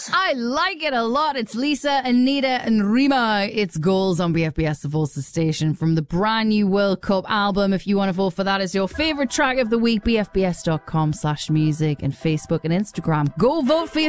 I like it a lot. It's Lisa, Anita and Rima. It's Goals on BFBS, the Volsa station, from the brand new World Cup album. If you want to vote for that as your favourite track of the week, bfbs.com/music and Facebook and Instagram. Go vote for your